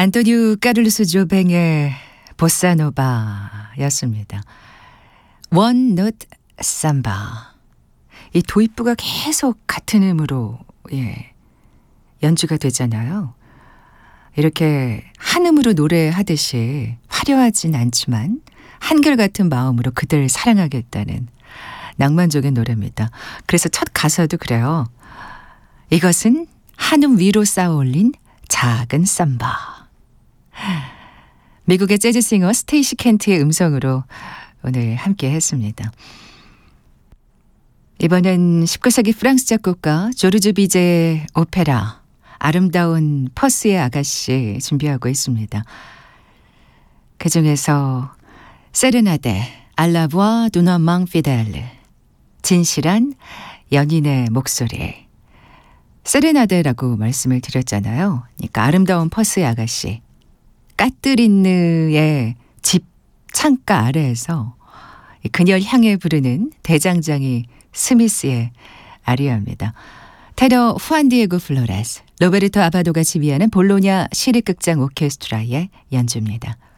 안토니오 카를로스 조뱅의 보사노바였습니다. One Note Samba. 이 도입부가 계속 같은 음으로 연주가 되잖아요. 이렇게 한 음으로 노래하듯이 화려하진 않지만 한결같은 마음으로 그댈 사랑하겠다는 낭만적인 노래입니다. 그래서 첫 가사도 그래요. 이것은 한음 위로 쌓아올린 작은 삼바. 미국의 재즈싱어 스테이시 켄트의 음성으로 오늘 함께 했습니다. 이번엔 19세기 프랑스 작곡가 조르주 비제의 오페라 아름다운 퍼스의 아가씨 준비하고 있습니다. 그중에서 세레나데 알라부아 두나망 피델 진실한 연인의 목소리 세레나데라고 말씀을 드렸잖아요. 그러니까 아름다운 퍼스의 아가씨 까뜨린느의 집 창가 아래에서 그녀를 향해 부르는 대장장이 스미스의 아리아입니다. 테너 후안 디에고 플로레스, 로베르토 아바도가 지휘하는 볼로냐 시립극장 오케스트라의 연주입니다.